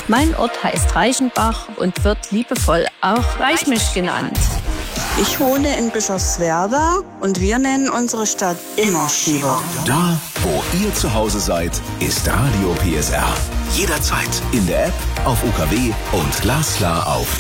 Mein Ort heißt Reichenbach und wird liebevoll auch Reichmisch genannt. Ich wohne in Bischofswerda und wir nennen unsere Stadt immer Schieber. Da, wo ihr zu Hause seid, ist Radio PSR. Jederzeit in der App, auf UKW und glasklar auf